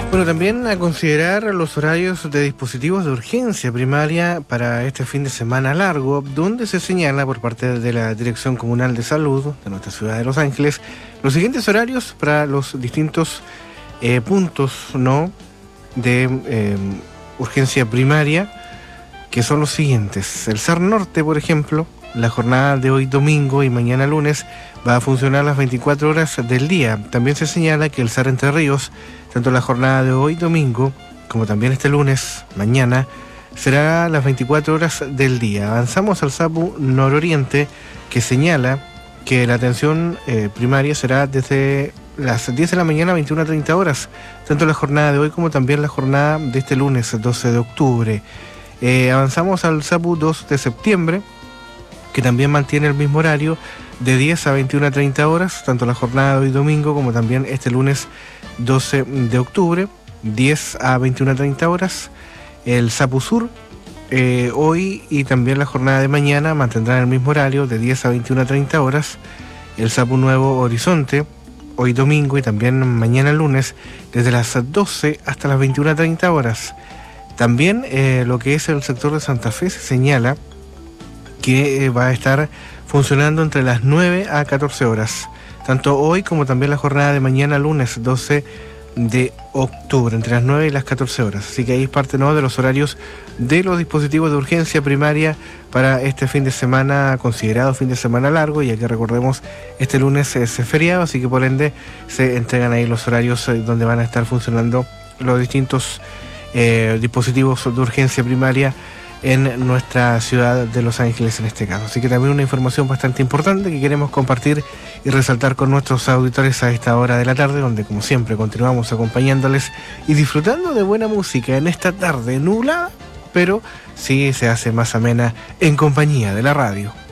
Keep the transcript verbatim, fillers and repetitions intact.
Bueno, también a considerar los horarios de dispositivos de urgencia primaria para este fin de semana largo, donde se señala por parte de la Dirección Comunal de Salud de nuestra ciudad de Los Ángeles los siguientes horarios para los distintos eh, puntos ¿no? de eh, urgencia primaria, que son los siguientes. El S A R Norte, por ejemplo, la jornada de hoy domingo y mañana lunes va a funcionar las veinticuatro horas del día. También se señala que el S A R Entre Ríos, tanto la jornada de hoy domingo como también este lunes, mañana, será las veinticuatro horas del día. Avanzamos al SAPU Nororiente, que señala que la atención eh, primaria será desde las diez de la mañana a veintiuna treinta horas, tanto la jornada de hoy como también la jornada de este lunes doce de octubre. Eh, avanzamos al SAPU dos de septiembre, que también mantiene el mismo horario de diez a veintiuna treinta horas, tanto la jornada de hoy domingo como también este lunes doce de octubre, diez a veintiuna treinta horas. El SAPU Sur, eh, hoy y también la jornada de mañana mantendrán el mismo horario de diez a veintiuna treinta horas. El SAPU Nuevo Horizonte, hoy domingo y también mañana lunes, desde las doce hasta las veintiuna treinta horas. También eh, lo que es el sector de Santa Fe se señala que va a estar funcionando entre las nueve a catorce horas, tanto hoy como también la jornada de mañana lunes doce de octubre, entre las nueve y las catorce horas. Así que ahí es parte ¿no? de los horarios de los dispositivos de urgencia primaria para este fin de semana, considerado fin de semana largo, ya que recordemos este lunes es feriado, así que por ende se entregan ahí los horarios donde van a estar funcionando los distintos eh, dispositivos de urgencia primaria en nuestra ciudad de Los Ángeles en este caso. Así que también una información bastante importante que queremos compartir y resaltar con nuestros auditores a esta hora de la tarde, donde como siempre continuamos acompañándoles y disfrutando de buena música en esta tarde nublada, pero sí se hace más amena en compañía de la radio.